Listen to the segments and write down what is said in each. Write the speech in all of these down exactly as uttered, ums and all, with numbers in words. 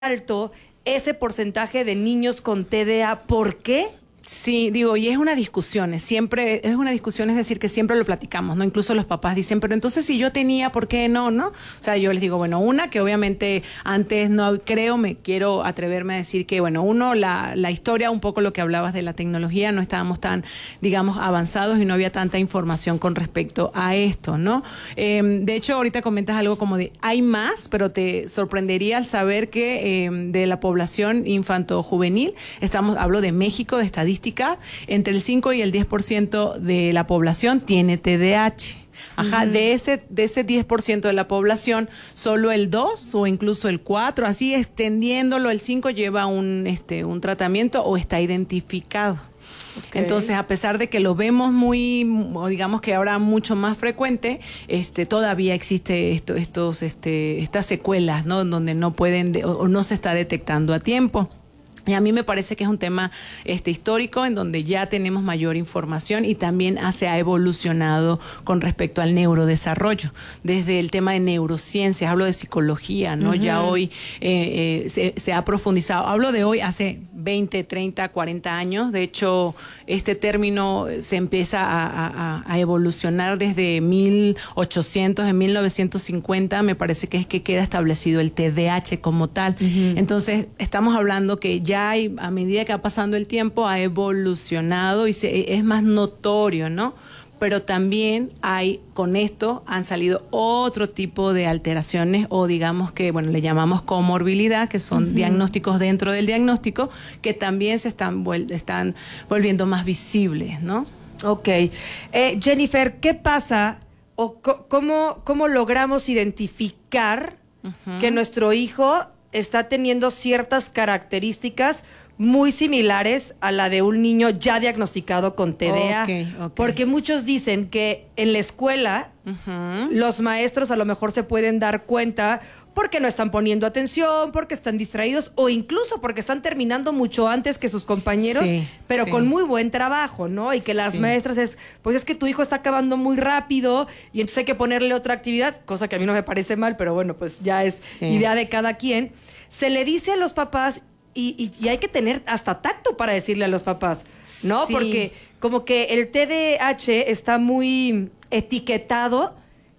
alto ese porcentaje de niños con T D A. ¿Por qué? Sí, digo, y es una discusión, es siempre, es una discusión, es decir, que siempre lo platicamos, ¿no? Incluso los papás dicen, pero entonces si yo tenía, ¿por qué no, no? O sea, yo les digo, bueno, una, que obviamente antes no creo, me quiero atreverme a decir que, bueno, uno, la, la historia, un poco lo que hablabas de la tecnología, no estábamos tan, digamos, avanzados y no había tanta información con respecto a esto, ¿no? Eh, de hecho, ahorita comentas algo como de, hay más, pero te sorprendería al saber que eh, de la población infanto-juvenil, estamos, hablo de México, de estadísticas, entre el cinco y el diez por ciento de la población tiene T D A H. Ajá, uh-huh. de ese de ese diez por ciento de la población, solo el dos o incluso el cuatro, así extendiéndolo, el cinco lleva un este un tratamiento o está identificado. Okay. Entonces, a pesar de que lo vemos muy, o digamos que ahora mucho más frecuente, este, todavía existe esto, estos, este, estas secuelas, ¿no? Donde no pueden de, o no se está detectando a tiempo. Y a mí me parece que es un tema este, histórico en donde ya tenemos mayor información y también se ha evolucionado con respecto al neurodesarrollo. Desde el tema de neurociencias, hablo de psicología, ¿no? Uh-huh. Ya hoy eh, eh, se, se ha profundizado. Hablo de hoy hace veinte, treinta, cuarenta años. De hecho, este término se empieza a, a, a evolucionar desde mil ochocientos, en mil novecientos cincuenta, me parece que es que queda establecido el T D A H como tal. Uh-huh. Entonces, estamos hablando que ya Ya hay, a medida que va pasando el tiempo, ha evolucionado y se, es más notorio, ¿no? Pero también hay, con esto han salido otro tipo de alteraciones o digamos que, bueno, le llamamos comorbilidad, que son uh-huh. diagnósticos dentro del diagnóstico, que también se están, están volviendo más visibles, ¿no? Ok. Eh, Jennifer, ¿qué pasa o co- cómo, cómo logramos identificar uh-huh. que nuestro hijo está teniendo ciertas características muy similares a la de un niño ya diagnosticado con T D A? Okay, okay. Porque muchos dicen que en la escuela uh-huh. los maestros a lo mejor se pueden dar cuenta porque no están poniendo atención, porque están distraídos o incluso porque están terminando mucho antes que sus compañeros, sí, pero sí. con muy buen trabajo, ¿no? Y que las sí. maestras es, pues es que tu hijo está acabando muy rápido y entonces hay que ponerle otra actividad, cosa que a mí no me parece mal, pero bueno, pues ya es sí. idea de cada quien. Se le dice a los papás y, y, y hay que tener hasta tacto para decirle a los papás, ¿no? Sí. Porque como que el T D A H está muy etiquetado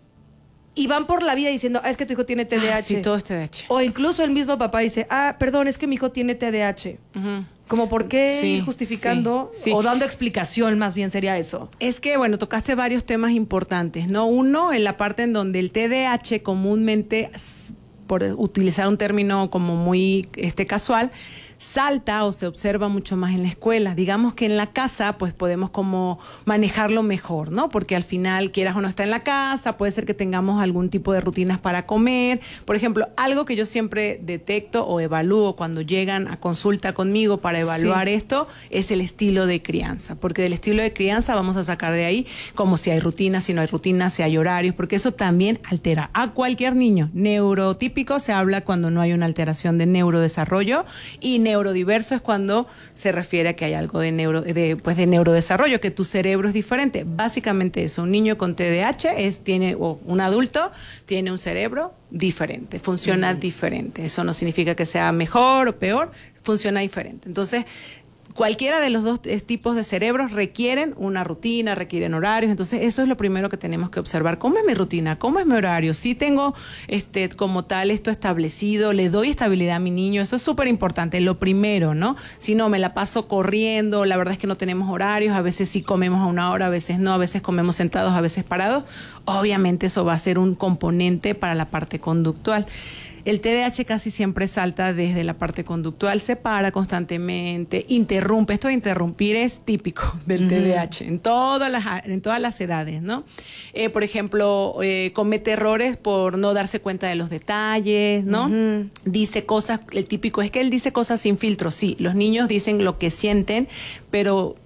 y van por la vida diciendo, ah, es que tu hijo tiene T D A H. Ah, sí, todo es T D A H. O incluso el mismo papá dice, ah, perdón, es que mi hijo tiene T D A H. Uh-huh. Como por qué sí, justificando sí, sí. o dando explicación, más bien sería eso. Es que, bueno, tocaste varios temas importantes, ¿no? Uno, en la parte en donde el T D A H comúnmente, por utilizar un término como muy este casual, salta o se observa mucho más en la escuela. Digamos que en la casa pues podemos como manejarlo mejor, ¿no? Porque al final, quieras o no está en la casa, puede ser que tengamos algún tipo de rutinas para comer. Por ejemplo, algo que yo siempre detecto o evalúo cuando llegan a consulta conmigo para evaluar sí. esto es el estilo de crianza, porque del estilo de crianza vamos a sacar de ahí como si hay rutinas, si no hay rutinas, si hay horarios, porque eso también altera a cualquier niño. Neurotípico se habla cuando no hay una alteración de neurodesarrollo y neurodiverso es cuando se refiere a que hay algo de neuro de pues de neurodesarrollo, que tu cerebro es diferente. Básicamente eso, un niño con T D A H es tiene o un adulto tiene un cerebro diferente, funciona uh-huh. diferente. Eso no significa que sea mejor o peor, funciona diferente. Entonces, cualquiera de los dos tipos de cerebros requieren una rutina, requieren horarios, entonces eso es lo primero que tenemos que observar. ¿Cómo es mi rutina? ¿Cómo es mi horario? Si tengo este como tal esto establecido, le doy estabilidad a mi niño, eso es súper importante, lo primero, ¿no? Si no, me la paso corriendo, la verdad es que no tenemos horarios, a veces sí comemos a una hora, a veces no, a veces comemos sentados, a veces parados, obviamente eso va a ser un componente para la parte conductual. El T D A H casi siempre salta desde la parte conductual, se para constantemente, interrumpe. Esto de interrumpir es típico del uh-huh. T D A H en todas las, en todas las edades, ¿no? Eh, por ejemplo, eh, comete errores por no darse cuenta de los detalles, ¿no? Uh-huh. Dice cosas, el típico es que él dice cosas sin filtro. Sí, los niños dicen lo que sienten, pero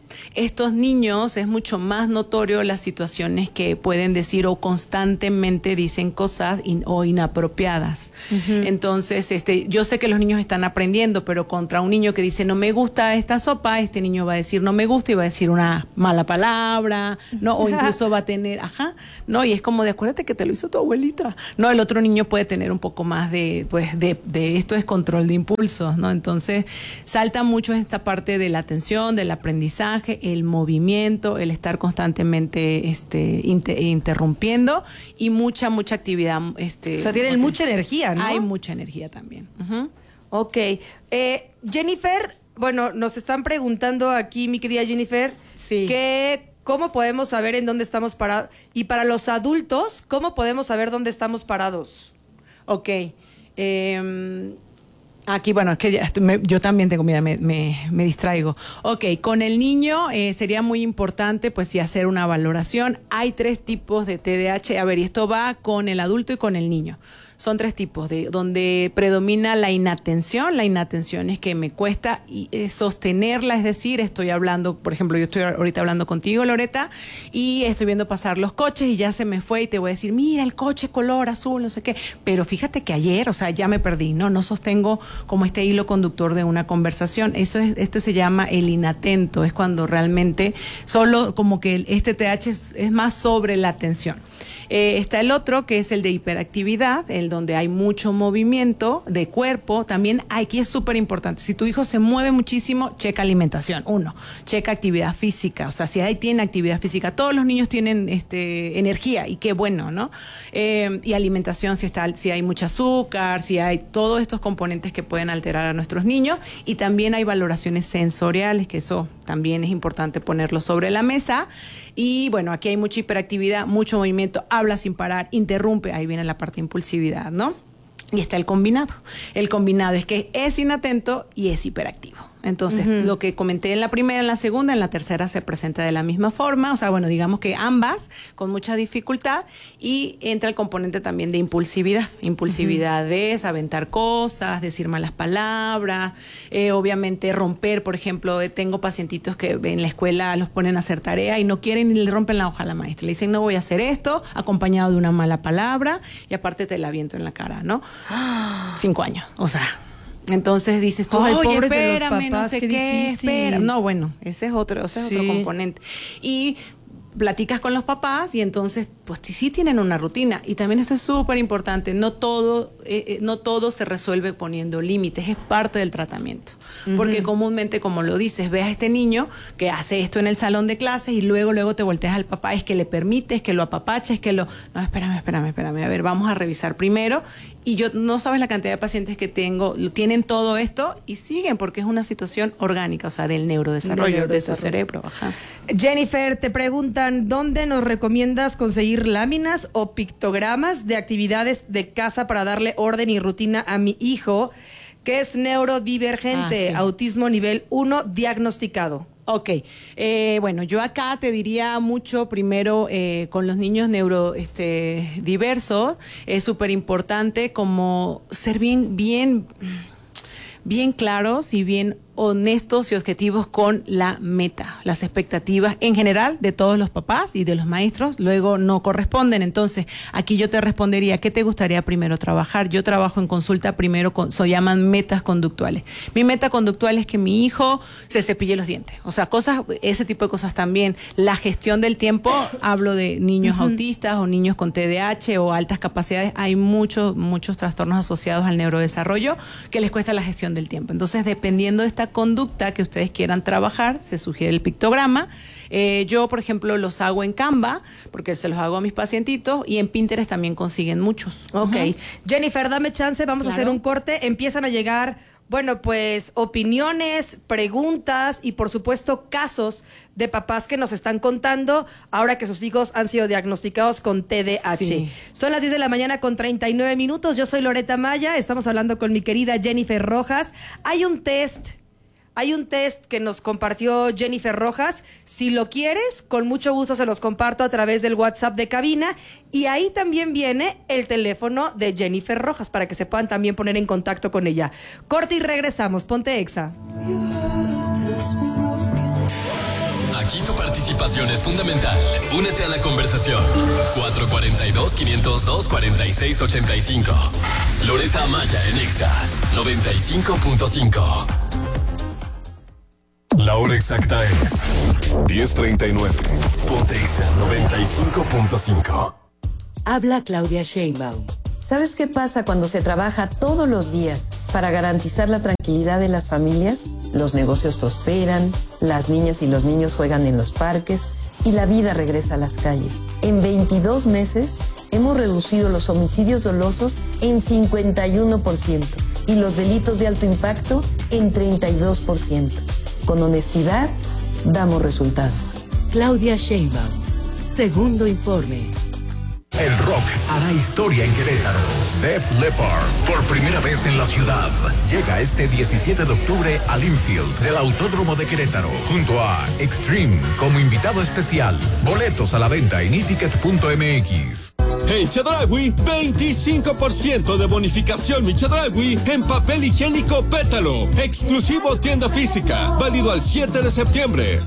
estos niños es mucho más notorio las situaciones que pueden decir o constantemente dicen cosas in, o inapropiadas. Uh-huh. Entonces, este, yo sé que los niños están aprendiendo, pero contra un niño que dice no me gusta esta sopa, este niño va a decir no me gusta y va a decir una mala palabra, ¿no? O incluso va a tener, ajá, ¿no? Y es como de acuérdate que te lo hizo tu abuelita. No, el otro niño puede tener un poco más de, pues, de, de esto es control de impulsos, ¿no? Entonces, salta mucho esta parte de la atención, del aprendizaje, el movimiento, el estar constantemente este, inter, interrumpiendo y mucha, mucha actividad. Este, o sea, tienen mucha energía, ¿no? Hay mucha energía también. Uh-huh. Ok. Eh, Jennifer, bueno, nos están preguntando aquí, mi querida Jennifer, sí. que cómo podemos saber en dónde estamos parados. Y para los adultos, ¿cómo podemos saber dónde estamos parados? Ok. Eh, Aquí, bueno, es que ya, me, yo también tengo, mira, me, me, me distraigo. Ok, con el niño eh, sería muy importante, pues, sí, hacer una valoración. Hay tres tipos de T D A H. A ver, y esto va con el adulto y con el niño. Son tres tipos, de donde predomina la inatención. La inatención es que me cuesta y, eh, sostenerla, es decir, estoy hablando, por ejemplo, yo estoy ahorita hablando contigo, Loreta, y estoy viendo pasar los coches y ya se me fue y te voy a decir, mira, el coche color azul, no sé qué. Pero fíjate que ayer, o sea, ya me perdí, no, no sostengo como este hilo conductor de una conversación. Eso es, este se llama el inatento, es cuando realmente solo como que este T D A H es, es más sobre la atención. Eh, está el otro que es el de hiperactividad, el donde hay mucho movimiento de cuerpo. También aquí es súper importante, si tu hijo se mueve muchísimo, checa alimentación, uno, checa actividad física, o sea, si ahí tiene actividad física, todos los niños tienen este, energía y qué bueno, ¿no? Eh, y alimentación, si, está, si hay mucho azúcar, si hay todos estos componentes que pueden alterar a nuestros niños, y también hay valoraciones sensoriales, que eso también es importante ponerlo sobre la mesa. Y bueno, aquí hay mucha hiperactividad, mucho movimiento, habla sin parar, interrumpe, ahí viene la parte de impulsividad, ¿no? Y está el combinado. El combinado es que es inatento y es hiperactivo. Entonces, uh-huh. lo que comenté en la primera, en la segunda, en la tercera se presenta de la misma forma. O sea, bueno, digamos que ambas con mucha dificultad, y entra el componente también de impulsividad. Impulsividad uh-huh. es aventar cosas, decir malas palabras, eh, obviamente romper, por ejemplo, eh, tengo pacientitos que en la escuela los ponen a hacer tarea y no quieren y le rompen la hoja a la maestra. Le dicen, no voy a hacer esto, acompañado de una mala palabra y aparte te la aviento en la cara, ¿no? Cinco años, o sea... Entonces dices tú, ay, oye, pobres de los espérame, papás, no sé qué qué, difícil. espera. No, bueno, ese es otro, ese es sí. otro componente. Y platicas con los papás y entonces, pues sí, sí tienen una rutina. Y también esto es súper importante, no todo, eh, eh, no todo se resuelve poniendo límites, es parte del tratamiento. Uh-huh. Porque comúnmente, como lo dices, ves a este niño que hace esto en el salón de clases y luego, luego te volteas al papá, es que le permites, que lo apapaches, que lo... No, espérame, espérame, espérame, a ver, vamos a revisar primero. Y yo, no sabes la cantidad de pacientes que tengo, tienen todo esto y siguen porque es una situación orgánica, o sea, del neurodesarrollo, del neurodesarrollo. de su cerebro. Ajá. Jennifer, te preguntan, ¿dónde nos recomiendas conseguir láminas o pictogramas de actividades de casa para darle orden y rutina a mi hijo, que es neurodivergente, ah, sí. autismo nivel uno diagnosticado? Ok, eh, bueno, yo acá te diría mucho, primero, eh, con los niños neurodiversos, este, diversos, es súper importante como ser bien, bien, bien claros y bien honestos y objetivos con la meta. Las expectativas en general de todos los papás y de los maestros luego no corresponden. Entonces, aquí yo te respondería, ¿qué te gustaría primero trabajar? Yo trabajo en consulta primero con, se llaman metas conductuales. Mi meta conductual es que mi hijo se cepille los dientes. O sea, cosas, ese tipo de cosas también. La gestión del tiempo, hablo de niños uh-huh. autistas o niños con T D A H o altas capacidades. Hay muchos, muchos trastornos asociados al neurodesarrollo que les cuesta la gestión del tiempo. Entonces, dependiendo de esta conducta que ustedes quieran trabajar, se sugiere el pictograma. Eh, yo, por ejemplo, los hago en Canva, porque se los hago a mis pacientitos, y en Pinterest también consiguen muchos. Ok. Uh-huh. Jennifer, dame chance, vamos claro. a hacer un corte. Empiezan a llegar, bueno, pues, opiniones, preguntas y, por supuesto, casos de papás que nos están contando ahora que sus hijos han sido diagnosticados con T D A H. Sí. Son las diez de la mañana con treinta y nueve minutos. Yo soy Loreta Maya, estamos hablando con mi querida Jennifer Rojas. Hay un test... Hay un test que nos compartió Jennifer Rojas. Si lo quieres, con mucho gusto se los comparto a través del WhatsApp de cabina. Y ahí también viene el teléfono de Jennifer Rojas para que se puedan también poner en contacto con ella. Corte y regresamos. Ponte Exa. Aquí tu participación es fundamental. Únete a la conversación. cuatro cuatro dos, cinco cero dos, cuatro seis ocho cinco. Loretta Amaya en Exa noventa y cinco punto cinco. La hora exacta es diez treinta y nueve. Ponte Exa noventa y cinco punto cinco. Habla Claudia Sheinbaum. ¿Sabes qué pasa cuando se trabaja todos los días para garantizar la tranquilidad de las familias? Los negocios prosperan, las niñas y los niños juegan en los parques y la vida regresa a las calles. En veintidós meses hemos reducido los homicidios dolosos en cincuenta y uno por ciento y los delitos de alto impacto en treinta y dos por ciento. Con honestidad, damos resultados. Claudia Sheinbaum. Segundo informe. El rock hará historia en Querétaro. Def Leppard, por primera vez en la ciudad, llega este diecisiete de octubre al infield del Autódromo de Querétaro, junto a Extreme como invitado especial. Boletos a la venta en iticket punto m x. En Chedraui, veinticinco por ciento de bonificación mi Chedraui en papel higiénico Pétalo. Exclusivo tienda física, válido al siete de septiembre.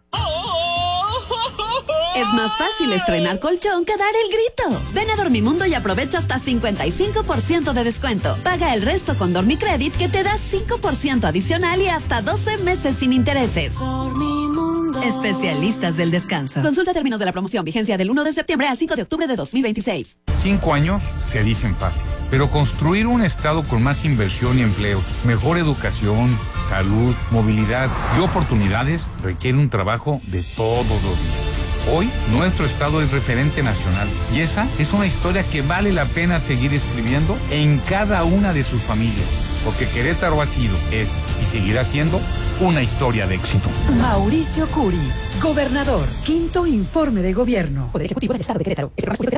Es más fácil estrenar colchón que dar el grito. Ven a Dormimundo y aprovecha hasta cincuenta y cinco por ciento de descuento. Paga el resto con Dormicredit que te da cinco por ciento adicional y hasta doce meses sin intereses. Dormimundo. Especialistas del descanso. Consulta términos de la promoción. Vigencia del uno de septiembre al cinco de octubre de dos mil veintiséis. Cinco años se dicen fácil, pero construir un estado con más inversión y empleos, mejor educación, salud, movilidad y oportunidades requiere un trabajo de todos los días. Hoy, nuestro estado es referente nacional y esa es una historia que vale la pena seguir escribiendo en cada una de sus familias, porque Querétaro ha sido, es y seguirá siendo una historia de éxito. Mauricio Curi, gobernador, quinto informe de gobierno. Poder Ejecutivo del Estado de Querétaro.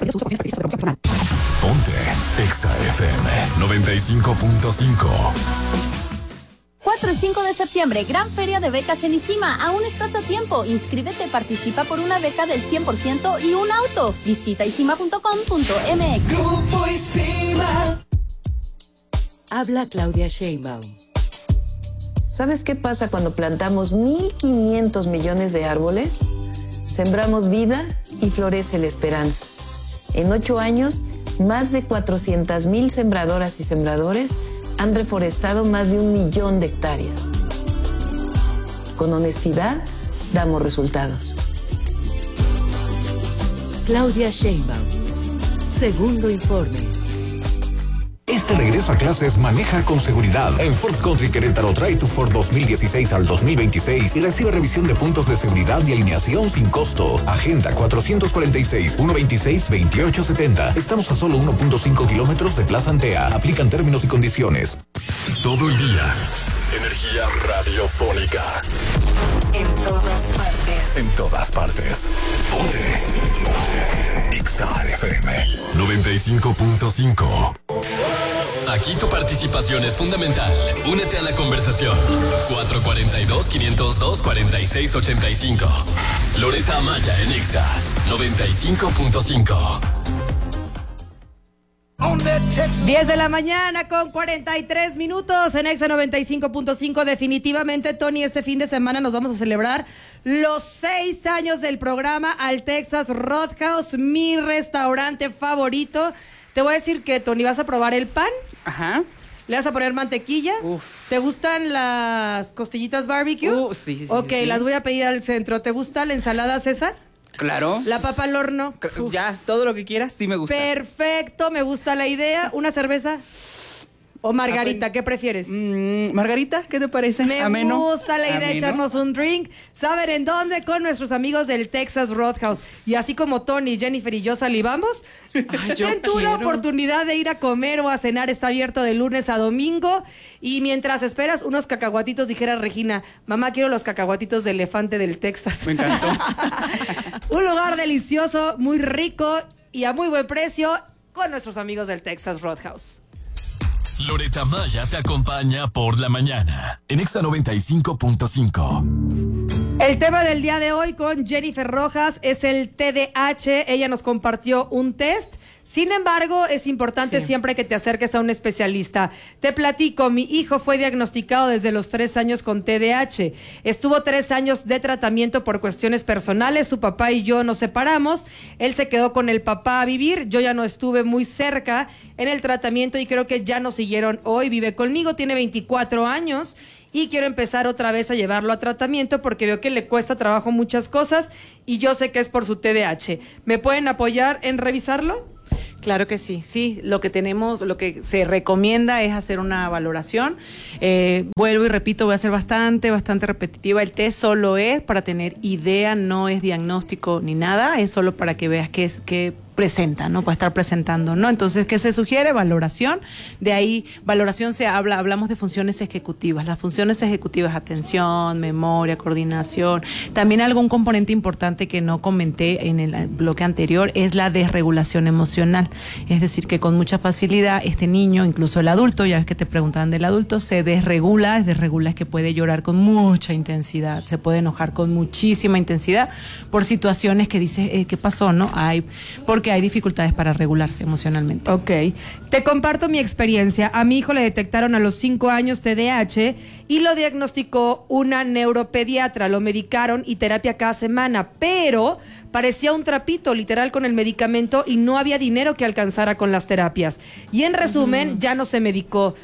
Ponte Exa F M noventa y cinco punto cinco. cuatro y cinco de septiembre, gran feria de becas en ICIMA. Aún estás a tiempo. Inscríbete, participa por una beca del cien por ciento y un auto. Visita icima punto com punto m x. Grupo ICIMA. Habla Claudia Sheinbaum. ¿Sabes qué pasa cuando plantamos mil quinientos millones de árboles? Sembramos vida y florece la esperanza. En ocho años, más de cuatrocientas mil sembradoras y sembradores han reforestado más de un millón de hectáreas. Con honestidad, damos resultados. Claudia Sheinbaum. Segundo informe. Este regreso a clases maneja con seguridad. En Ford Country Querétaro trae tu Ford dos mil dieciséis al dos mil veintiséis y recibe revisión de puntos de seguridad y alineación sin costo. Agenda cuatrocientos cuarenta y seis, ciento veintiséis, veintiocho setenta. Estamos a solo uno punto cinco kilómetros de Plaza Antea. Aplican términos y condiciones. Todo el día. Energía radiofónica. En todas partes. En todas partes. Ponte. Ponte. Exa F M noventa y cinco punto cinco. Aquí tu participación es fundamental. Únete a la conversación. cuatro cuatro dos, cinco cero dos, cuatro seis ocho cinco. Loretta Amaya en Exa noventa y cinco punto cinco. diez de la mañana con cuarenta y tres minutos en Exa noventa y cinco punto cinco. Definitivamente, Tony, este fin de semana nos vamos a celebrar los seis años del programa al Texas Roadhouse, mi restaurante favorito. Te voy a decir que, Tony, vas a probar el pan. Ajá. ¿Le vas a poner mantequilla? Uf. ¿Te gustan las costillitas barbecue? Uh, sí, sí, sí. Ok, sí, sí. las voy a pedir al centro. ¿Te gusta la ensalada César? Claro. ¿La papa al horno? Uf. Ya, todo lo que quieras, sí me gusta. Perfecto, me gusta la idea. ¿Una cerveza? ¿O margarita? ¿Qué prefieres? Mm, Margarita, ¿qué te parece? Me Ameno. gusta la idea de Ameno. echarnos un drink. ¿Saben en dónde? Con nuestros amigos del Texas Roadhouse. Y así como Tony, Jennifer y yo salivamos, Ay, yo ten tú la quiero. oportunidad de ir a comer o a cenar. Está abierto de lunes a domingo. Y mientras esperas unos cacahuatitos, dijera Regina, mamá, quiero los cacahuatitos de elefante del Texas. Me encantó. Un lugar delicioso, muy rico y a muy buen precio con nuestros amigos del Texas Roadhouse. Loretta Amaya te acompaña por la mañana en Exa noventa y cinco punto cinco. El tema del día de hoy con Jennifer Rojas es el T D A H. Ella nos compartió un test. Sin embargo, es importante Sí. siempre que te acerques a un especialista. Te platico, mi hijo fue diagnosticado desde los tres años con T D A H. Estuvo tres años de tratamiento por cuestiones personales. Su papá y yo nos separamos. Él se quedó con el papá a vivir. Yo ya no estuve muy cerca en el tratamiento y creo que ya nos siguieron. Hoy vive conmigo, tiene veinticuatro años. Y quiero empezar otra vez a llevarlo a tratamiento porque veo que le cuesta trabajo muchas cosas y yo sé que es por su T D A H. ¿Me pueden apoyar en revisarlo? Claro que sí, sí, lo que tenemos, lo que se recomienda es hacer una valoración. Eh, vuelvo y repito, voy a ser bastante, bastante repetitiva. El test solo es para tener idea, no es diagnóstico ni nada, es solo para que veas qué es, qué presenta, ¿no? Para estar presentando, ¿no? Entonces, ¿qué se sugiere? Valoración. De ahí, valoración se habla, hablamos de funciones ejecutivas. Las funciones ejecutivas, atención, memoria, coordinación. También algún componente importante que no comenté en el bloque anterior es la desregulación emocional. Es decir, que con mucha facilidad este niño, incluso el adulto, ya ves que te preguntaban del adulto, se desregula, es desregula es que puede llorar con mucha intensidad, se puede enojar con muchísima intensidad por situaciones que dices, eh, ¿qué pasó? ¿No? Hay, porque hay dificultades para regularse emocionalmente. Ok. Te comparto mi experiencia. A mi hijo le detectaron a los cinco años T D A H y lo diagnosticó una neuropediatra. Lo medicaron y terapia cada semana, pero parecía un trapito, literal, con el medicamento y no había dinero que alcanzara con las terapias. Y en resumen, uh-huh. ya no se medicó.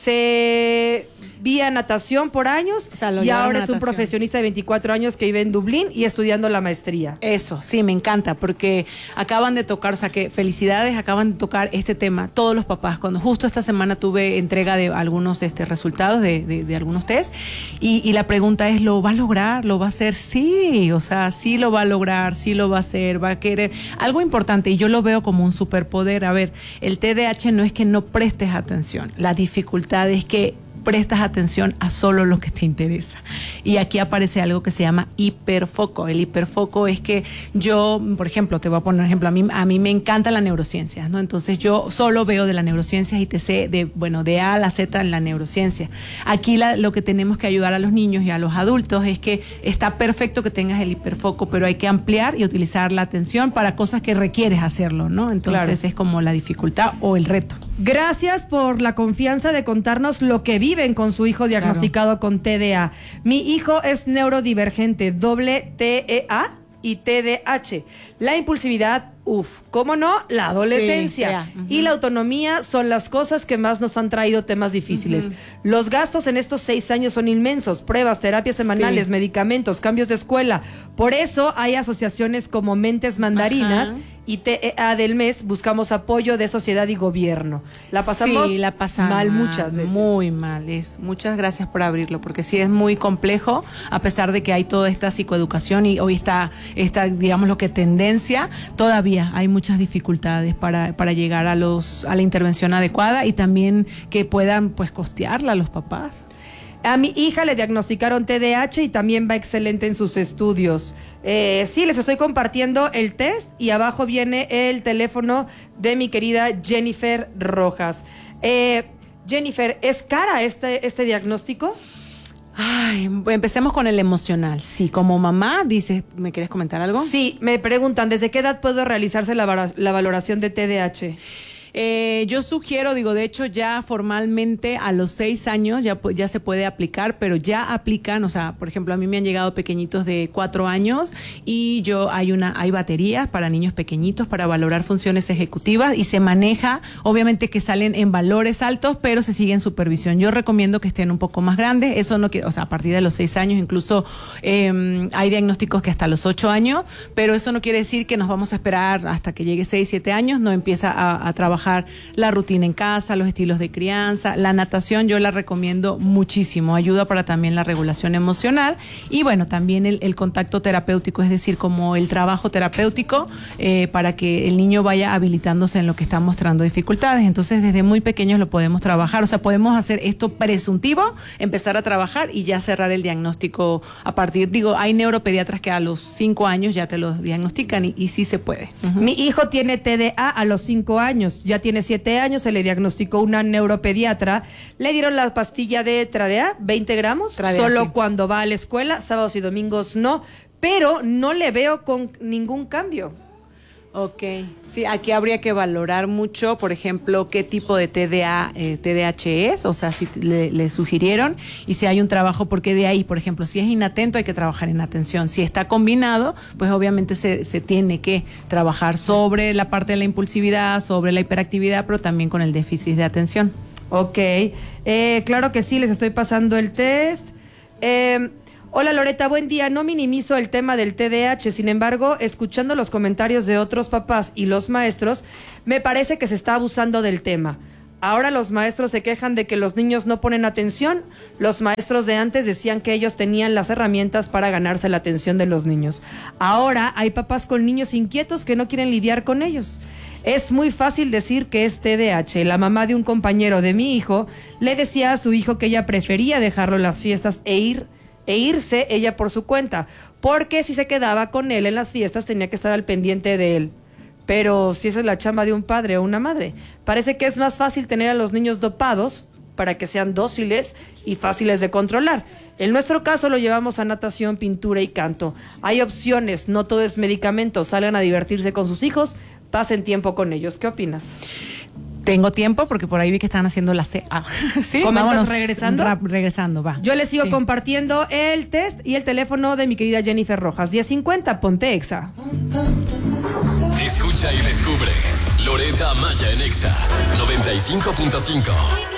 Se vía natación por años o sea, lo y ahora es natación. un profesionista de veinticuatro años que vive en Dublín y estudiando la maestría. Eso, sí, me encanta, porque acaban de tocar, o sea, que felicidades, acaban de tocar este tema, todos los papás. Cuando justo esta semana tuve entrega de algunos este, resultados de, de, de algunos test y, y la pregunta es, ¿lo va a lograr? ¿Lo va a hacer? Sí, o sea, sí lo va a lograr, sí lo va a hacer, va a querer. Algo importante, y yo lo veo como un superpoder, a ver, el T D A H no es que no prestes atención, la dificultad es que prestas atención a solo lo que te interesa. Y aquí aparece algo que se llama hiperfoco. El hiperfoco es que yo, por ejemplo, te voy a poner un ejemplo, a mí, a mí me encanta la neurociencia, ¿no? Entonces yo solo veo de la neurociencia y te sé de, bueno, de A a la Z en la neurociencia. Aquí la, lo que tenemos que ayudar a los niños y a los adultos es que está perfecto que tengas el hiperfoco, pero hay que ampliar y utilizar la atención para cosas que requieres hacerlo, ¿no? Entonces claro. es como la dificultad o el reto. Gracias por la confianza de contarnos lo que viven con su hijo diagnosticado claro. con T D A. Mi hijo es neurodivergente, doble T E A y T D A H. La impulsividad, uff, ¿cómo no? La adolescencia. Sí, yeah. uh-huh. Y la autonomía son las cosas que más nos han traído temas difíciles. Uh-huh. Los gastos en estos seis años son inmensos. Pruebas, terapias semanales, sí. medicamentos, cambios de escuela. Por eso hay asociaciones como Mentes Mandarinas uh-huh. y T E A del mes. Buscamos apoyo de sociedad y gobierno. La pasamos sí, la pasamos mal muchas veces. Muy mal. Es, muchas gracias por abrirlo, porque sí es muy complejo, a pesar de que hay toda esta psicoeducación y hoy está, esta, digamos lo que tendencia, todavía hay muchas dificultades para, para llegar a los a la intervención adecuada y también que puedan pues costearla a los papás. A mi hija le diagnosticaron T D A H y también va excelente en sus estudios. Eh, sí, les estoy compartiendo el test y abajo viene el teléfono de mi querida Jennifer Rojas. Eh, Jennifer, ¿es cara este, este diagnóstico? Ay, empecemos con el emocional. Sí, como mamá, dices, ¿me quieres comentar algo? Sí, me preguntan, ¿desde qué edad puedo realizarse la, la valoración de T D A H? Eh, yo sugiero, digo, de hecho ya formalmente a los seis años ya, ya se puede aplicar, pero ya aplican, o sea, por ejemplo, a mí me han llegado pequeñitos de cuatro años y yo hay una hay baterías para niños pequeñitos para valorar funciones ejecutivas y se maneja, obviamente que salen en valores altos, pero se sigue en supervisión. Yo recomiendo que estén un poco más grandes, eso no quiere, o sea, a partir de los seis años, incluso eh, hay diagnósticos que hasta los ocho años, pero eso no quiere decir que nos vamos a esperar hasta que llegue seis, siete años, no empieza a, a trabajar la rutina en casa, los estilos de crianza. La natación yo la recomiendo muchísimo, ayuda para también la regulación emocional y bueno, también el, el contacto terapéutico, es decir, como el trabajo terapéutico eh, para que el niño vaya habilitándose en lo que está mostrando dificultades. Entonces desde muy pequeños lo podemos trabajar, o sea, podemos hacer esto presuntivo, empezar a trabajar y ya cerrar el diagnóstico a partir, digo, hay neuropediatras que a los cinco años ya te lo diagnostican y, y sí se puede. Uh-huh. Mi hijo tiene T D A a los cinco años, ya tiene siete años, se le diagnosticó una neuropediatra, le dieron la pastilla de Tradea, veinte gramos, Tradea, solo sí. cuando va a la escuela, sábados y domingos no, pero no le veo con ningún cambio. Ok, sí, aquí habría que valorar mucho, por ejemplo, qué tipo de T D A, eh, T D A H es, o sea, si le, le sugirieron y si hay un trabajo, porque de ahí, por ejemplo, si es inatento hay que trabajar en atención, si está combinado, pues obviamente se, se tiene que trabajar sobre la parte de la impulsividad, sobre la hiperactividad, pero también con el déficit de atención. Ok, eh, claro que sí, les estoy pasando el test. Eh, Hola Loreta, buen día. No minimizo el tema del T D A H, sin embargo, escuchando los comentarios de otros papás y los maestros, me parece que se está abusando del tema. Ahora los maestros se quejan de que los niños no ponen atención. Los maestros de antes decían que ellos tenían las herramientas para ganarse la atención de los niños. Ahora hay papás con niños inquietos que no quieren lidiar con ellos. Es muy fácil decir que es T D A H. La mamá de un compañero de mi hijo le decía a su hijo que ella prefería dejarlo en las fiestas e ir e irse ella por su cuenta, porque si se quedaba con él en las fiestas tenía que estar al pendiente de él. Pero si esa es la chamba de un padre o una madre, parece que es más fácil tener a los niños dopados para que sean dóciles y fáciles de controlar. En nuestro caso lo llevamos a natación, pintura y canto. Hay opciones, no todo es medicamento. Salgan a divertirse con sus hijos, pasen tiempo con ellos. ¿Qué opinas? Tengo tiempo porque por ahí vi que están haciendo la C A. ¿Sí? Vámonos regresando. Ra- regresando, va. Yo les sigo Sí. compartiendo el test y el teléfono de mi querida Jennifer Rojas. diez cincuenta, ponte Exa. Escucha y descubre. Loreta Maya en Exa noventa y cinco punto cinco.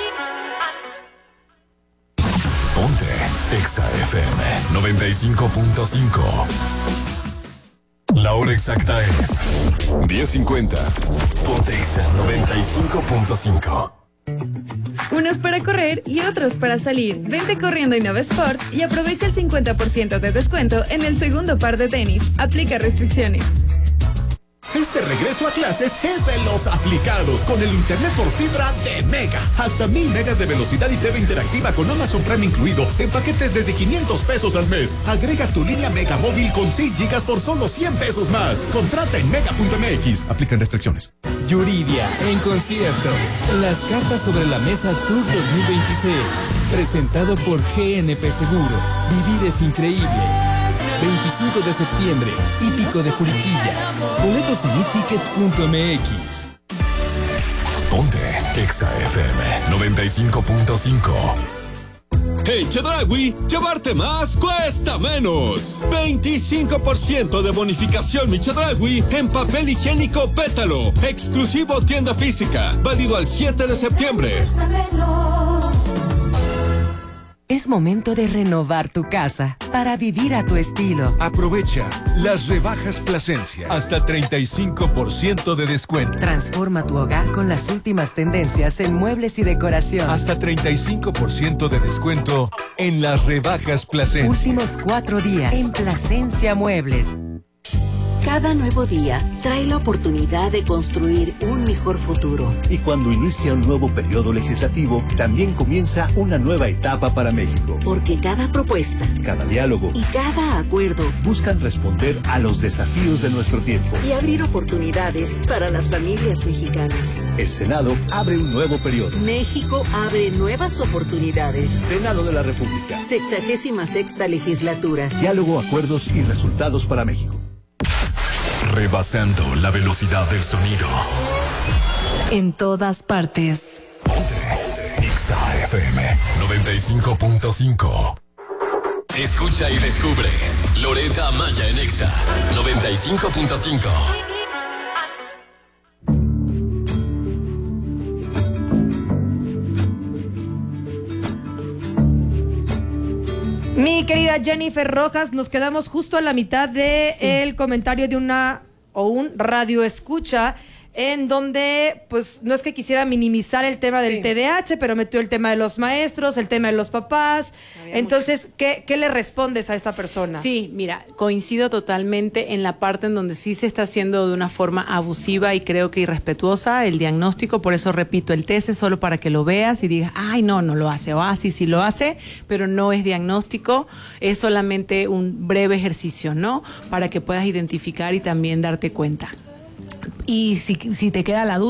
Ponte Exa F M noventa y cinco punto cinco. La hora exacta es diez cincuenta. Ponte Exa noventa y cinco punto cinco. Unos para correr y otros para salir. Vente corriendo a Innova Sport y aprovecha el cincuenta por ciento de descuento en el segundo par de tenis. Aplica restricciones. Este regreso a clases es de los aplicados con el internet por fibra de Mega. Hasta mil megas de velocidad y T V interactiva con Amazon Prime incluido en paquetes desde quinientos pesos al mes. Agrega tu línea Mega móvil con seis gigas por solo cien pesos más. Contrata en mega punto m x. Aplican restricciones. Yuridia en concierto. Las cartas sobre la mesa Tour dos mil veintiséis. Presentado por G N P Seguros. Vivir es increíble. veinticinco de septiembre, Hípico de Juriquilla. Boletos en i tickets punto m x. Ponte Exa F M noventa y cinco punto cinco. En Chedraui, llevarte más cuesta menos. veinticinco por ciento de bonificación mi Chedraui en papel higiénico Pétalo. Exclusivo tienda física. Válido al siete de septiembre. Es momento de renovar tu casa para vivir a tu estilo. Aprovecha las rebajas Plasencia. Hasta treinta y cinco por ciento de descuento. Transforma tu hogar con las últimas tendencias en muebles y decoración. Hasta treinta y cinco por ciento de descuento en las rebajas Plasencia. Últimos cuatro días en Plasencia Muebles. Cada nuevo día trae la oportunidad de construir un mejor futuro. Y cuando inicia un nuevo periodo legislativo, también comienza una nueva etapa para México. Porque cada propuesta, cada diálogo y cada acuerdo buscan responder a los desafíos de nuestro tiempo y abrir oportunidades para las familias mexicanas. El Senado abre un nuevo periodo. México abre nuevas oportunidades. Senado de la República. Sexagésima sexta legislatura. Diálogo, acuerdos y resultados para México. Rebasando la velocidad del sonido. En todas partes. Ponte Exa F M noventa y cinco punto cinco. Escucha y descubre. Loreta Maya en Exa noventa y cinco punto cinco. Mi querida Jennifer Rojas, nos quedamos justo a la mitad de sí. el comentario de una o un radio escucha en donde, pues, no es que quisiera minimizar el tema del sí. T D A H, pero metió el tema de los maestros, el tema de los papás. Había Entonces, ¿qué, ¿qué le respondes a esta persona? Sí, mira, coincido totalmente en la parte en donde sí se está haciendo de una forma abusiva y creo que irrespetuosa el diagnóstico. Por eso repito, el test es solo para que lo veas y digas, ay, no, no lo hace, o ah, sí, sí lo hace, pero no es diagnóstico, es solamente un breve ejercicio, ¿no? Para que puedas identificar y también darte cuenta. Y si, si te queda la duda,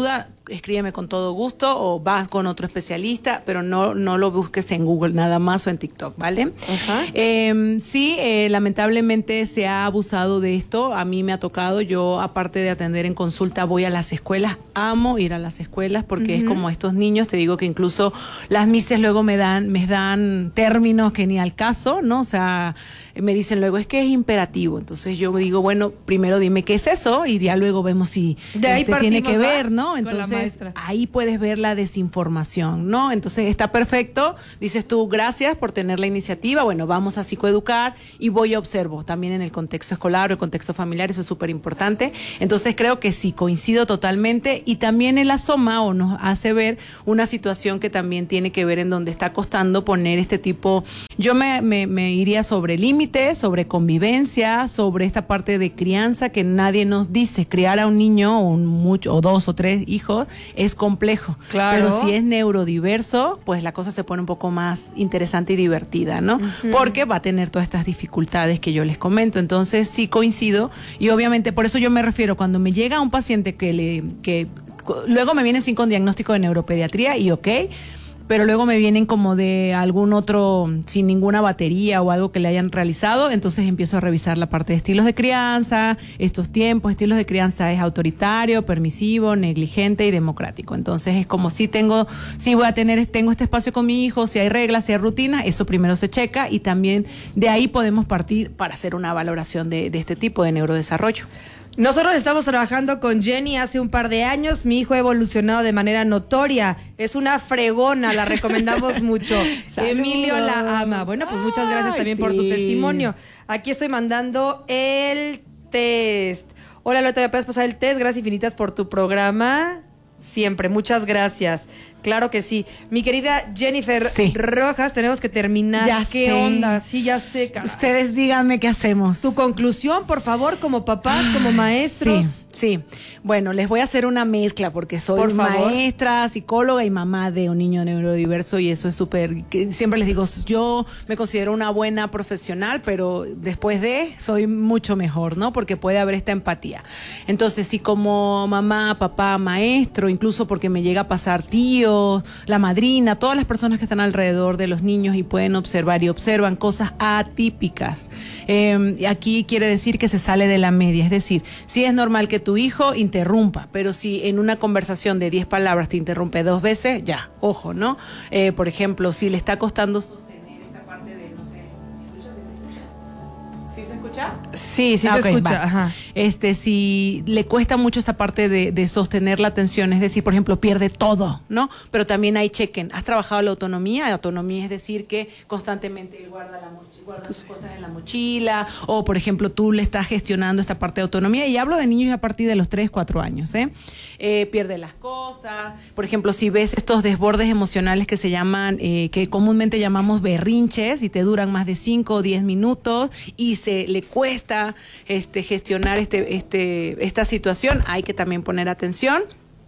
escríbeme con todo gusto o vas con otro especialista, pero no, no lo busques en Google nada más o en TikTok, ¿vale? Uh-huh. Eh, sí, eh, lamentablemente se ha abusado de esto. A mí me ha tocado. Yo, aparte de atender en consulta, voy a las escuelas. Amo ir a las escuelas porque uh-huh. es como estos niños. Te digo que incluso las mises luego me dan, me dan términos que ni al caso, ¿no? O sea, me dicen luego, es que es imperativo. Entonces yo digo, bueno, primero dime qué es eso y ya luego vemos si de ahí te tiene que ver, ¿va? ¿no? Entonces ahí puedes ver la desinformación, ¿no? Entonces está perfecto. Dices tú, gracias por tener la iniciativa. Bueno, vamos a psicoeducar y voy a observo también en el contexto escolar o el contexto familiar. Eso es súper importante. Entonces creo que sí, coincido totalmente y también él asoma o nos hace ver una situación que también tiene que ver en donde está costando poner este tipo. Yo me, me, me iría sobre límites, sobre convivencia, sobre esta parte de crianza que nadie nos dice. Criar a un niño o, un mucho, o dos o tres hijos es complejo. Claro. Pero si es neurodiverso, pues la cosa se pone un poco más interesante y divertida, ¿no? Uh-huh. Porque va a tener todas estas dificultades que yo les comento. Entonces sí coincido y obviamente por eso yo me refiero cuando me llega un paciente que le que luego me vienen sin con diagnóstico de neuropediatría y ok, pero luego me vienen como de algún otro, sin ninguna batería o algo que le hayan realizado, entonces empiezo a revisar la parte de estilos de crianza, estos tiempos, estilos de crianza es autoritario, permisivo, negligente y democrático. Entonces es como si tengo, si voy a tener, tengo este espacio con mi hijo, si hay reglas, si hay rutinas, eso primero se checa y también de ahí podemos partir para hacer una valoración de, de este tipo de neurodesarrollo. Nosotros estamos trabajando con Jenny hace un par de años. Mi hijo ha evolucionado de manera notoria. Es una fregona, la recomendamos mucho. Emilio la ama. Bueno, pues muchas gracias Ay, también sí. por tu testimonio. Aquí estoy mandando el test. Hola, Loreta, ¿me puedes pasar el test? Gracias infinitas por tu programa. Siempre, muchas gracias. Claro que sí. Mi querida Jennifer sí. Rojas, tenemos que terminar. Ya ¿Qué sé. onda? Sí, ya sé, cara. Ustedes díganme qué hacemos. Tu conclusión, por favor, como papás, como maestros. Sí, sí. Bueno, les voy a hacer una mezcla porque soy Por favor. maestra, psicóloga y mamá de un niño neurodiverso y eso es súper, siempre les digo, yo me considero una buena profesional, pero después de soy mucho mejor, ¿no? Porque puede haber esta empatía. Entonces, si como mamá, papá, maestro, incluso porque me llega a pasar tío, la madrina, todas las personas que están alrededor de los niños y pueden observar y observan cosas atípicas. Eh, aquí quiere decir que se sale de la media, es decir, si es normal que tu hijo interrumpa, pero si en una conversación de diez palabras te interrumpe dos veces, ya, ojo, ¿no? Eh, por ejemplo, si le está costando sostener esta parte de, no sé, ¿sí se escucha? Sí, sí Ah, se okay, escucha. va. Ajá. Este, si le cuesta mucho esta parte de, de sostener la atención, es decir, por ejemplo, pierde todo, ¿no? Pero también hay chequen. ¿Has trabajado la autonomía? Autonomía es decir que constantemente él guarda la mochila, guarda sus cosas en la mochila, o por ejemplo, tú le estás gestionando esta parte de autonomía, y hablo de niños a partir de los tres, cuatro años, ¿eh? Eh, pierde las cosas. Por ejemplo, si ves estos desbordes emocionales que se llaman, eh, que comúnmente llamamos berrinches, y te duran más de cinco o diez minutos, y se le cuesta este, gestionar este, este, esta situación, hay que también poner atención.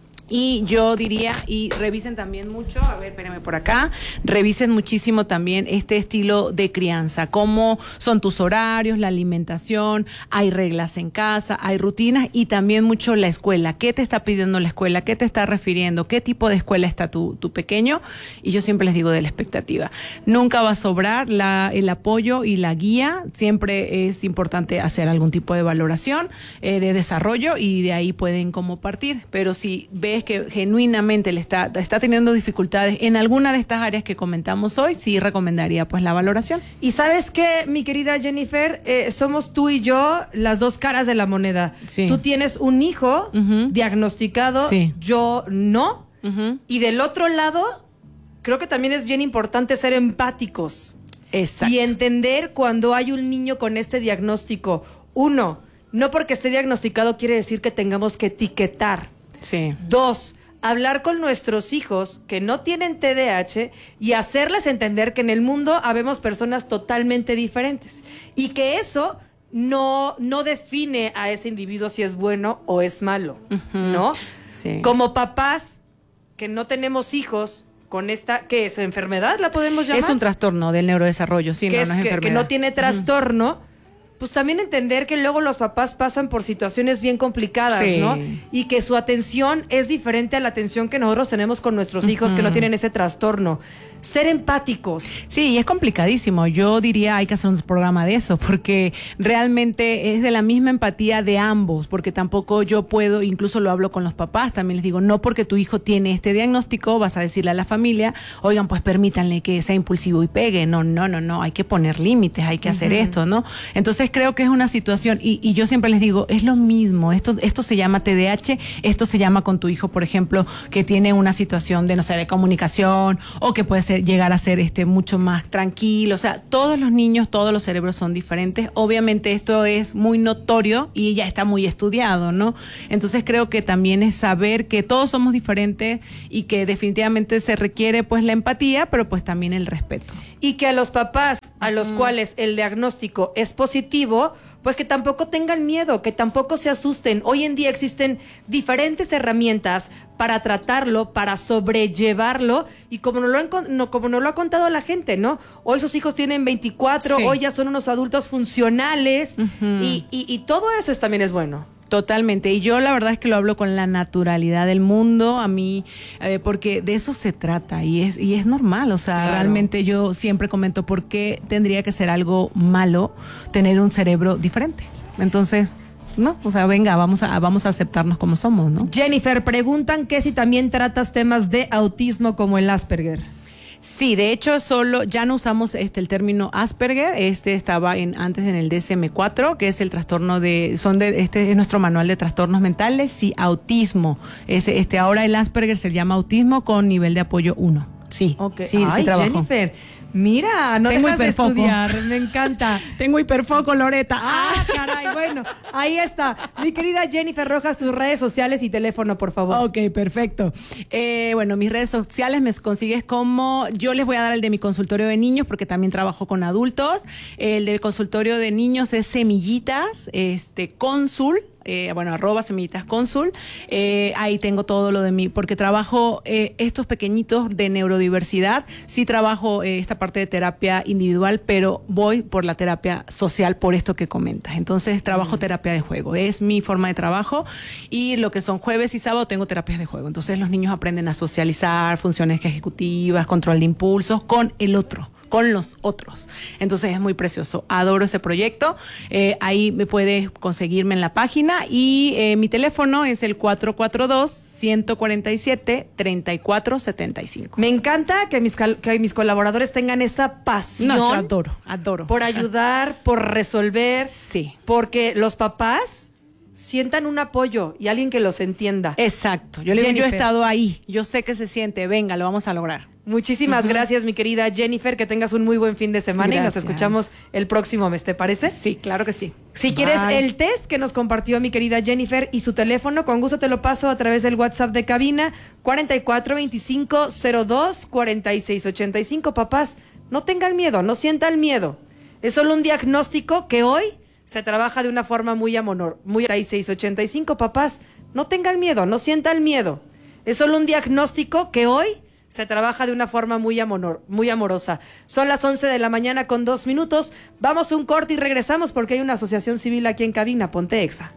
Y yo diría, y revisen también mucho, a ver, espérenme por acá, revisen muchísimo también este estilo de crianza, cómo son tus horarios, la alimentación, hay reglas en casa, hay rutinas, y también mucho la escuela. ¿Qué te está pidiendo la escuela? ¿Qué te está refiriendo? ¿Qué tipo de escuela está tu, tu pequeño? Y yo siempre les digo de la expectativa. Nunca va a sobrar la, el apoyo y la guía, siempre es importante hacer algún tipo de valoración, eh, de desarrollo, y de ahí pueden como partir. Pero si ves que genuinamente le está, está teniendo dificultades en alguna de estas áreas que comentamos hoy, sí recomendaría pues la valoración. Y sabes qué, mi querida Jennifer, eh, somos tú y yo las dos caras de la moneda. Sí. Tú tienes un hijo uh-huh. diagnosticado, sí. yo no. Uh-huh. Y del otro lado, creo que también es bien importante ser empáticos. Exacto. Y entender cuando hay un niño con este diagnóstico. Uno, no porque esté diagnosticado quiere decir que tengamos que etiquetar. Sí. Dos, hablar con nuestros hijos que no tienen T D A H y hacerles entender que en el mundo habemos personas totalmente diferentes y que eso no, no define a ese individuo si es bueno o es malo, uh-huh. ¿no? Sí. Como papás que no tenemos hijos con esta, ¿qué es? ¿Enfermedad la podemos llamar? Es un trastorno del neurodesarrollo, sí, que no, es, no es que, enfermedad. que no tiene trastorno. Uh-huh. pues también entender que luego los papás pasan por situaciones bien complicadas, Sí. ¿no? Y que su atención es diferente a la atención que nosotros tenemos con nuestros hijos que no tienen ese trastorno. Ser empáticos. Sí, y es complicadísimo. Yo diría hay que hacer un programa de eso, porque realmente es de la misma empatía de ambos, porque tampoco yo puedo, incluso lo hablo con los papás, también les digo, no porque tu hijo tiene este diagnóstico, vas a decirle a la familia, oigan, pues permítanle que sea impulsivo y pegue. No, no, no, no, hay que poner límites, hay que hacer Ujú. esto, ¿no? Entonces creo que es una situación, y, y yo siempre les digo, es lo mismo, esto, esto se llama T D A H, esto se llama con tu hijo, por ejemplo, que tiene una situación de, no sé, de comunicación, o que puede ser, llegar a ser este mucho más tranquilo. O sea, todos los niños, todos los cerebros son diferentes. Obviamente esto es muy notorio y ya está muy estudiado, ¿no? Entonces creo que también es saber que todos somos diferentes y que definitivamente se requiere pues la empatía, pero pues también el respeto. Y que a los papás a los cuales el diagnóstico es positivo, pues que tampoco tengan miedo, que tampoco se asusten. Hoy en día existen diferentes herramientas para tratarlo, para sobrellevarlo, y como nos lo, han, no, como nos lo ha contado la gente, ¿no? Hoy sus hijos tienen veinticuatro, Sí. hoy ya son unos adultos funcionales, Ujú. y, y, y todo eso es, también es bueno. Totalmente, y yo la verdad es que lo hablo con la naturalidad del mundo, a mí, eh, porque de eso se trata, y es y es normal, o sea, Claro. realmente yo siempre comento por qué tendría que ser algo malo tener un cerebro diferente. Entonces, no, o sea, venga, vamos a vamos a aceptarnos como somos, ¿no? Jennifer, preguntan que si también tratas temas de autismo como el Asperger. Sí, de hecho solo ya no usamos este el término Asperger, este estaba en antes en el D S M cuatro, que es el trastorno de son de este es nuestro manual de trastornos mentales, y autismo. Ese este ahora el Asperger se llama autismo con nivel de apoyo uno. Sí. Ok. Sí, Ay, sí trabajo. Jennifer, mira, no Tengo dejas de hiperfoco. estudiar, me encanta. Tengo hiperfoco, Loreta. Ah, caray, bueno, ahí está. Mi querida Jennifer Rojas, tus redes sociales y teléfono, por favor. Ok, perfecto. Eh, bueno, mis redes sociales me consigues como, yo les voy a dar el de mi consultorio de niños porque también trabajo con adultos. El del consultorio de niños es Semillitas, este, Cónsul. Eh, bueno, arroba Semillitas Cónsul. Eh, ahí tengo todo lo de mí, porque trabajo eh, estos pequeñitos de neurodiversidad. Sí trabajo eh, esta parte de terapia individual, pero voy por la terapia social, por esto que comentas. Entonces trabajo mm. terapia de juego, es mi forma de trabajo, y lo que son jueves y sábado tengo terapias de juego. Entonces los niños aprenden a socializar, funciones ejecutivas, control de impulsos con el otro, con los otros. Entonces es muy precioso. Adoro ese proyecto. Eh, ahí me puedes conseguirme en la página, y eh, mi teléfono es el cuatro cuatro dos, uno cuatro siete, tres cuatro siete cinco. Me encanta que mis, cal- que mis colaboradores tengan esa pasión. No, yo adoro, adoro. Por ayudar, por resolver. Sí. Porque los papás sientan un apoyo y alguien que los entienda. Exacto. Yo le digo, yo he Jennifer. estado ahí. Yo sé que se siente. Venga, lo vamos a lograr. Muchísimas Ujú. gracias, mi querida Jennifer, que tengas un muy buen fin de semana. Gracias. Y nos escuchamos el próximo mes, ¿te parece? Sí, claro que sí. Si quieres Bye. el test que nos compartió mi querida Jennifer y su teléfono, con gusto te lo paso a través del WhatsApp de cabina cuarenta y cuatro veinticinco cero dos cuarenta y seis ochenta y cinco. Papás, no tengan miedo, no sientan miedo. Es solo un diagnóstico que hoy se trabaja de una forma muy amor, muy cuarenta y seis ochenta y cinco. Papás, no tengan miedo, no sientan miedo. Es solo un diagnóstico que hoy se trabaja de una forma muy amor, muy amorosa. Son las once de la mañana con dos minutos. Vamos a un corte y regresamos porque hay una asociación civil aquí en cabina. Ponte Exa.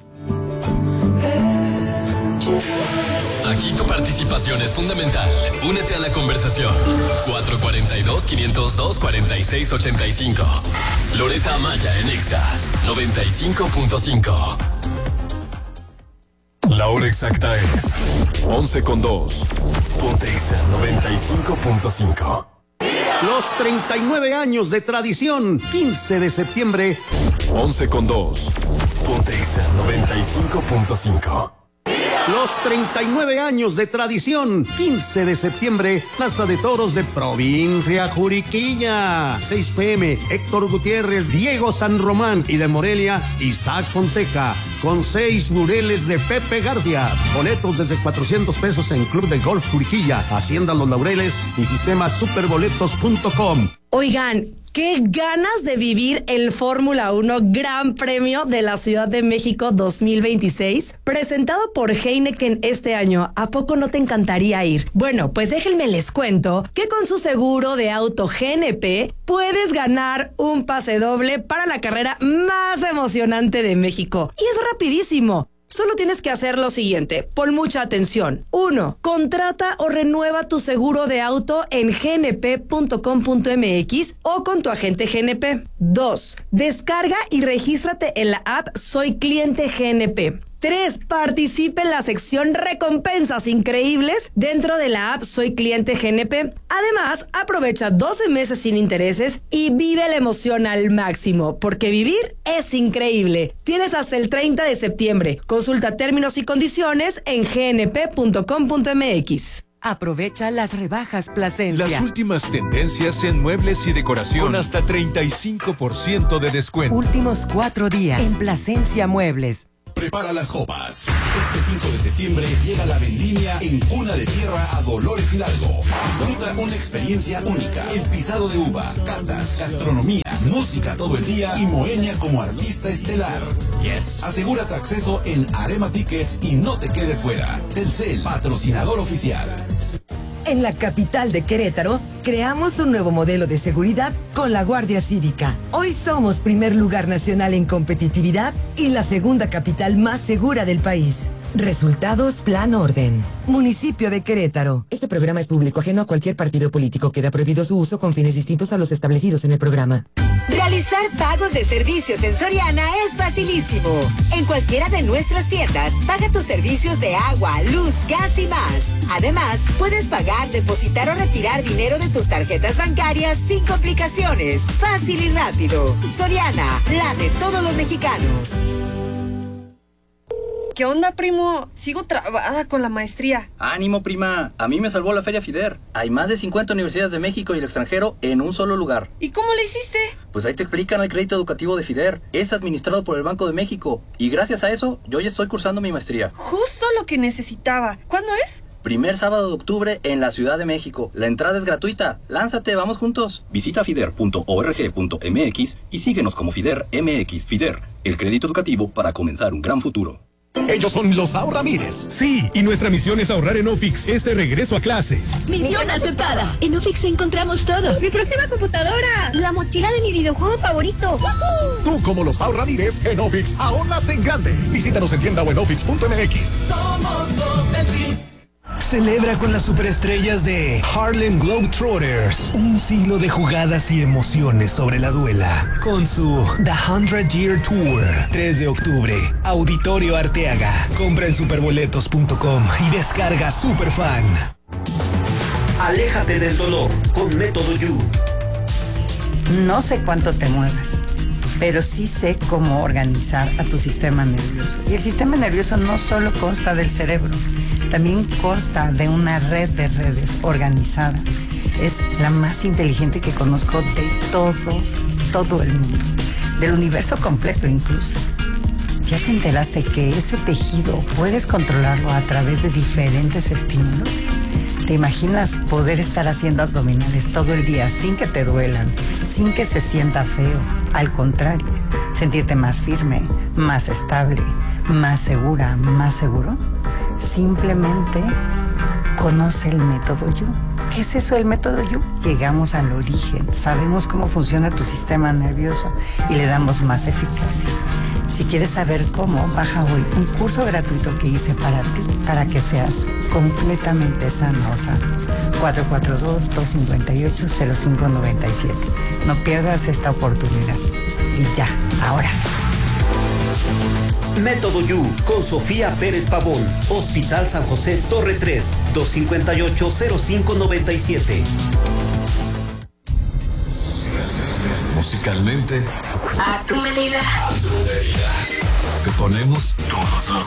Aquí tu participación es fundamental. Únete a la conversación. cuatro cuatro dos, cinco cero dos, cuatro seis ocho cinco. Loreta Amaya en Exa noventa y cinco punto cinco. La hora exacta es once con dos. Ponte Exa noventa y cinco punto cinco. Los treinta y nueve años de tradición, quince de septiembre. once con dos. Ponte Exa noventa y cinco punto cinco. Los treinta y nueve años de tradición, quince de septiembre, Plaza de Toros de Provincia Juriquilla. seis pe eme, Héctor Gutiérrez, Diego San Román, y de Morelia, Isaac Fonseca, con seis mureles de Pepe Garfias. Boletos desde cuatrocientos pesos en Club de Golf Juriquilla, Hacienda Los Laureles y sistema superboletos punto com. Oigan, Qué ganas de vivir el Fórmula uno Gran Premio de la Ciudad de México dos mil veintiséis, presentado por Heineken este año. ¿A poco no te encantaría ir? Bueno, pues déjenme les cuento que con su seguro de auto G N P puedes ganar un pase doble para la carrera más emocionante de México. Y es rapidísimo. Solo tienes que hacer lo siguiente, pon mucha atención. Uno, contrata o renueva tu seguro de auto en g n p punto com punto m x o con tu agente G N P. Dos, descarga y regístrate en la app Soy Cliente G N P. Tres, participe en la sección Recompensas Increíbles dentro de la app Soy Cliente G N P. Además, aprovecha doce meses sin intereses y vive la emoción al máximo, porque vivir es increíble. Tienes hasta el treinta de septiembre. Consulta términos y condiciones en g n p punto com punto m x. Aprovecha las rebajas Plasencia. Las últimas tendencias en muebles y decoración con hasta treinta y cinco por ciento de descuento. Últimos cuatro días en Plasencia Muebles. Prepara las copas. Este cinco de septiembre llega la vendimia en Cuna de Tierra a Dolores Hidalgo. Disfruta una experiencia única. El pisado de uva, catas, gastronomía, música todo el día y Moenia como artista estelar. Yes. Asegúrate acceso en Arema Tickets y no te quedes fuera. Telcel, patrocinador oficial. En la capital de Querétaro, creamos un nuevo modelo de seguridad con la Guardia Cívica. Hoy somos primer lugar nacional en competitividad y la segunda capital más segura del país. Resultados Plan Orden. Municipio de Querétaro. Este programa es público ajeno a cualquier partido político. Queda prohibido su uso con fines distintos a los establecidos en el programa. Realizar pagos de servicios en Soriana es facilísimo. En cualquiera de nuestras tiendas, paga tus servicios de agua, luz, gas y más. Además, puedes pagar, depositar o retirar dinero de tus tarjetas bancarias sin complicaciones. Fácil y rápido. Soriana, la de todos los mexicanos. ¿Qué onda, primo? Sigo trabada con la maestría. Ánimo, prima. A mí me salvó la Feria FIDER. Hay más de cincuenta universidades de México y el extranjero en un solo lugar. ¿Y cómo le hiciste? Pues ahí te explican el crédito educativo de FIDER. Es administrado por el Banco de México. Y gracias a eso, yo ya estoy cursando mi maestría. Justo lo que necesitaba. ¿Cuándo es? Primer sábado de octubre en la Ciudad de México. La entrada es gratuita. Lánzate, vamos juntos. Visita fider punto org punto m x y síguenos como FIDER M X. FIDER, el crédito educativo para comenzar un gran futuro. Ellos son los Ahorramires. Sí, y nuestra misión es ahorrar en Ofix este regreso a clases. Misión aceptada. En Ofix encontramos todo. Mi próxima computadora. La mochila de mi videojuego favorito. Tú, como los Ahorramires, en Ofix ahorras en grande. Visítanos en tienda o en ofix punto m x. Somos los del Team. Celebra con las superestrellas de Harlem Globetrotters un siglo de jugadas y emociones sobre la duela con su The Hundred Year Tour. tres de octubre, Auditorio Arteaga. Compra en superboletos punto com y descarga Superfan. Aléjate del dolor con Método You. No sé cuánto te muevas, pero sí sé cómo organizar a tu sistema nervioso. Y el sistema nervioso no solo consta del cerebro, también consta de una red de redes organizada. Es la más inteligente que conozco de todo, todo el mundo, del universo completo incluso. ¿Ya te enteraste que ese tejido puedes controlarlo a través de diferentes estímulos? ¿Te imaginas poder estar haciendo abdominales todo el día sin que te duelan, sin que se sienta feo? Al contrario, sentirte más firme, más estable, más segura, más seguro. Simplemente conoce el método You. ¿Qué es eso del método You? Llegamos al origen, sabemos cómo funciona tu sistema nervioso y le damos más eficacia. Si quieres saber cómo, baja hoy un curso gratuito que hice para ti, para que seas completamente sano o sano. cuatro cuatro dos, dos cinco ocho, cero cinco nueve siete. No pierdas esta oportunidad. Y ya, ahora. Método You con Sofía Pérez Pavón. Hospital San José Torre tres, dos cinco ocho, cero cinco nueve siete. Musicalmente, A tu medida. te ponemos todos los